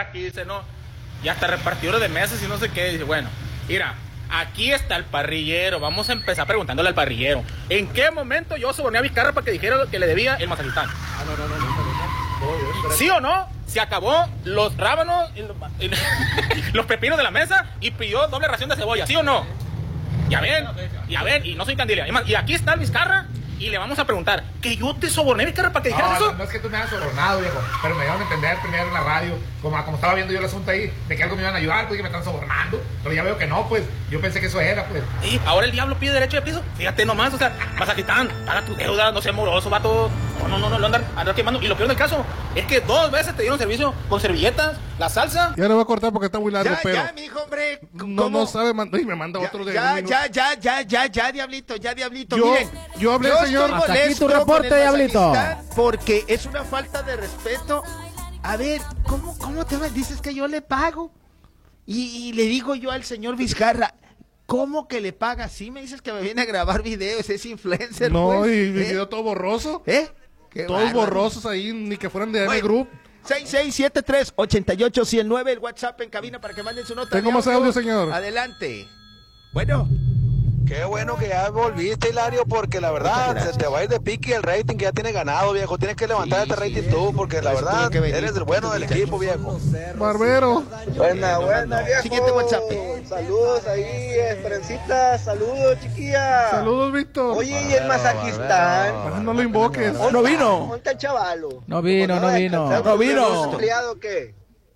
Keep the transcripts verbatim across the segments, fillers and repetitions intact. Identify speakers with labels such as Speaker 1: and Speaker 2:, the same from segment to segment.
Speaker 1: aquí, dice, no. Y hasta repartidores de mesas y no sé qué. Dice, bueno, mira, aquí está el parrillero. Vamos a empezar preguntándole al parrillero. ¿En qué momento yo soborné a Vizcarra para que dijera que le debía el Mazajistán? Ah, no, no, no, no, no, no. ¿Sí o no? Se acabó los rábanos, y los, y los pepinos de la mesa y pidió doble ración de cebolla. ¿Sí o no? Ya ven, ya ven, y no soy candilia. Y aquí está el Vizcarra. Y le vamos a preguntar, ¿que yo te soborné, Vizcarra, para que dijeras
Speaker 2: no,
Speaker 1: eso?
Speaker 2: No, no es que tú me hayas sobornado, viejo, pero me dieron a entender primero en la radio, como, como estaba viendo yo el asunto ahí, de que algo me iban a ayudar, pues que me están sobornando, pero ya veo que no, pues, yo pensé que eso era, pues.
Speaker 1: Y ahora el diablo pide derecho de piso, fíjate nomás, o sea, Mazajistán, paga tu deuda, no seas moroso, vato, no, no, no, no, lo andan, andan quemando, y lo peor del caso, es que dos veces te dieron servicio con servilletas, la salsa.
Speaker 3: Ya no voy a cortar porque está muy largo,
Speaker 4: ya,
Speaker 3: pero...
Speaker 4: Ya, mijo, hombre,
Speaker 3: no, no sabe, man... y me manda
Speaker 4: ya,
Speaker 3: otro de...
Speaker 4: Ya, ya, ya, ya, ya, ya, diablito, ya, diablito,
Speaker 3: yo,
Speaker 4: miren.
Speaker 3: Yo hablé,
Speaker 4: yo
Speaker 3: señor.
Speaker 4: Estoy
Speaker 5: Hasta aquí tu reporte, diablito.
Speaker 4: Porque es una falta de respeto. A ver, ¿cómo, cómo te dices que yo le pago? Y, y le digo yo al señor Vizcarra, ¿cómo que le paga? Sí, me dices que me viene a grabar videos, es influencer.
Speaker 3: No,
Speaker 4: pues,
Speaker 3: y
Speaker 4: ¿eh?
Speaker 3: video todo borroso.
Speaker 4: ¿Eh? Qué
Speaker 3: Todos
Speaker 4: bárbaro.
Speaker 3: borrosos ahí, ni que fueran de
Speaker 4: Bueno,
Speaker 3: M Group.
Speaker 4: seis seis siete tres, ocho ocho uno cero nueve, el WhatsApp en cabina para que manden su nota.
Speaker 3: Tengo más audio, señor.
Speaker 4: Adelante. Bueno.
Speaker 6: Qué bueno que ya volviste, Hilario, porque la verdad se te va a ir de pique el rating que ya tiene ganado, viejo. Tienes que levantar sí, este rating sí, tú, porque la verdad que eres el bueno del equipo, viejo.
Speaker 3: Barbero.
Speaker 6: Buena, buena, viejo.
Speaker 4: Siguiente WhatsApp.
Speaker 6: Saludos ahí, Esperencita. Saludos, chiquilla.
Speaker 3: Saludos, Víctor.
Speaker 6: Oye, ¿y el Mazajistán?
Speaker 3: Ah, no lo invoques.
Speaker 4: Oh, no vino.
Speaker 6: ¿Dónde está el chavalo?
Speaker 5: No vino, no vino.
Speaker 4: No vino.
Speaker 6: ¿Empleado qué?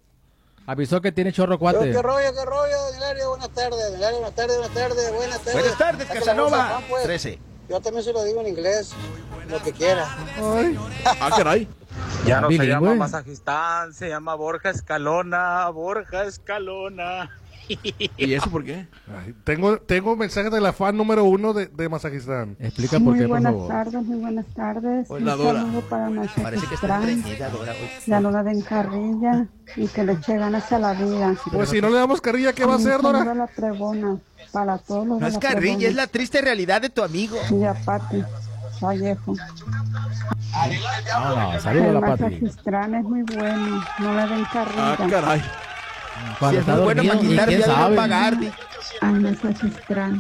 Speaker 5: Avisó que tiene chorro cuate.
Speaker 6: ¿Qué rollo, qué rollo, Hilario? Buenas tardes, Hilario, buenas tardes, buenas tardes, buenas tardes.
Speaker 4: Buenas tardes, Casanova.
Speaker 6: Pues.
Speaker 4: trece.
Speaker 6: Yo también se lo digo en inglés, lo que quiera.
Speaker 3: Ay.
Speaker 5: Ah, caray.
Speaker 1: Ya no
Speaker 5: Bilingüe.
Speaker 1: se llama Mazajistán, se llama Borja Escalona, Borja Escalona.
Speaker 5: ¿Y eso por qué?
Speaker 3: Ay, tengo, tengo mensaje de la fan número uno de, de Mazajistán.
Speaker 5: Explica por qué, por
Speaker 7: buenas
Speaker 5: favor.
Speaker 7: tardes, muy buenas tardes.
Speaker 5: Hola,
Speaker 7: Un
Speaker 5: Dora.
Speaker 7: saludo para nuestra
Speaker 4: Parece que está
Speaker 7: Fran,
Speaker 4: entretenida, Dora. hoy.
Speaker 7: la Lola de Encarrilla, y que le eche ganas a la vida.
Speaker 3: Pues si no le damos carrilla, ¿qué va a hacer,
Speaker 7: Un saludo
Speaker 3: Dora?
Speaker 7: a la Trebona, para todos los
Speaker 4: No
Speaker 7: de
Speaker 4: es
Speaker 7: la
Speaker 4: carrilla,
Speaker 7: Trebona.
Speaker 4: es la triste realidad de tu amigo.
Speaker 7: Y a Pati Vallejo.
Speaker 5: No, no, saludos a
Speaker 7: El
Speaker 5: la Pati.
Speaker 7: Mazajistrán es muy bueno, no le den carrilla.
Speaker 5: Ah, caray.
Speaker 4: Si
Speaker 5: Cuando
Speaker 4: es
Speaker 5: está
Speaker 4: muy bueno
Speaker 5: dormido,
Speaker 4: para
Speaker 5: ¿y
Speaker 4: quitar,
Speaker 5: quién
Speaker 4: ya deben
Speaker 5: sabe?
Speaker 4: pagar. di.
Speaker 7: Al Mazajistrán.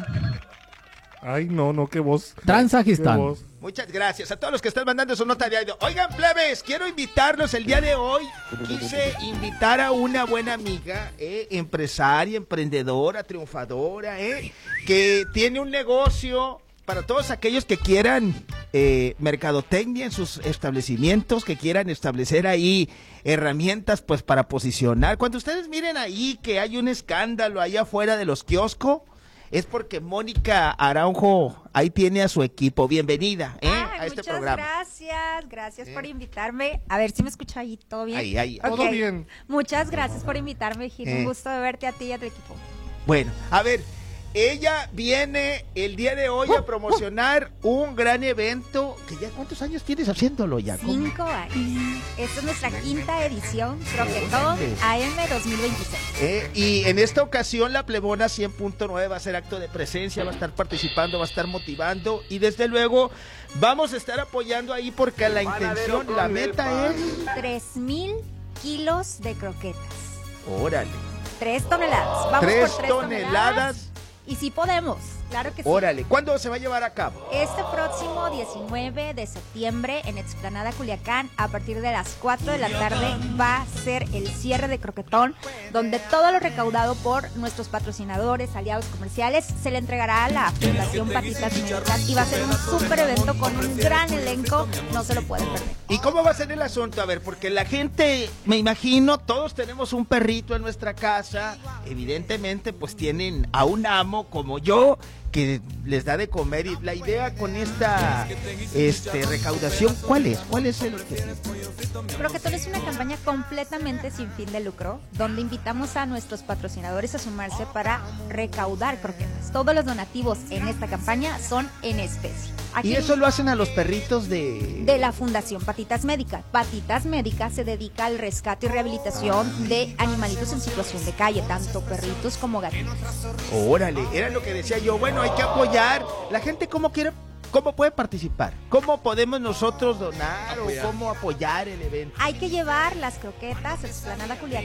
Speaker 3: Ay, no, no, qué voz.
Speaker 5: Transajistán.
Speaker 3: Qué voz.
Speaker 4: Muchas gracias a todos los que están mandando su nota de audio. Oigan, plebes, quiero invitarlos el día de hoy. Quise invitar a una buena amiga, eh, empresaria, emprendedora, triunfadora, eh, que tiene un negocio para todos aquellos que quieran eh, mercadotecnia en sus establecimientos, que quieran establecer ahí herramientas pues para posicionar. Cuando ustedes miren ahí que hay un escándalo allá afuera de los kioscos, es porque Mónica Araujo ahí tiene a su equipo. Bienvenida eh,
Speaker 8: Ay,
Speaker 4: a este
Speaker 8: muchas
Speaker 4: programa.
Speaker 8: gracias, gracias
Speaker 4: Eh.
Speaker 8: por invitarme. A ver si me escucha ahí, ¿todo bien?
Speaker 4: Ahí, ahí.
Speaker 8: Ok.
Speaker 3: Todo bien.
Speaker 8: Muchas gracias por invitarme, Gil.
Speaker 4: Eh.
Speaker 8: Un gusto de verte a ti y a tu equipo.
Speaker 4: Bueno, a ver, ella viene el día de hoy a promocionar un gran evento que ya, ¿cuántos años tienes haciéndolo ya? ¿Cómo?
Speaker 8: Cinco años. Esta es nuestra quinta edición, Croquetón A M dos mil veintiséis.
Speaker 4: Eh, y en esta ocasión la Plebona cien punto nueve va a hacer acto de presencia, va a estar participando, va a estar motivando y desde luego vamos a estar apoyando ahí porque la intención, la meta es...
Speaker 8: Tres mil kilos de croquetas.
Speaker 4: Órale,
Speaker 8: Tres toneladas. Vamos
Speaker 4: tres
Speaker 8: por tres
Speaker 4: toneladas.
Speaker 8: Y sí podemos, claro que sí.
Speaker 4: Órale, ¿cuándo se va a llevar a cabo?
Speaker 8: Este próximo diecinueve de septiembre en Explanada Culiacán, a partir de las cuatro de la tarde, va a ser el cierre de Croquetón, donde todo lo recaudado por nuestros patrocinadores, aliados comerciales, se le entregará a la Fundación Patitas Médicas y va a ser un súper evento con un gran elenco, no se lo pueden perder.
Speaker 4: ¿Y cómo va a ser el asunto? A ver, porque la gente, me imagino, todos tenemos un perrito en nuestra casa, evidentemente pues tienen a un amo como yo, que les da de comer, y la idea con esta este recaudación, ¿cuál es? ¿Cuál es el objetivo?
Speaker 8: Croquetón es una campaña completamente sin fin de lucro, donde invitamos a nuestros patrocinadores a sumarse para recaudar croquetas. Todos los donativos en esta campaña son en especie. Aquí
Speaker 4: Y eso lo hacen a los perritos de...
Speaker 8: de la Fundación Patitas Médicas. Patitas Médicas se dedica al rescate y rehabilitación de animalitos en situación de calle, tanto perritos como gatitos.
Speaker 4: Órale, era lo que decía yo, bueno, hay que apoyar. La gente, ¿cómo quiere, cómo puede participar? ¿Cómo podemos nosotros donar o cómo apoyar el evento?
Speaker 8: Hay que llevar las croquetas a Explanada Culiacán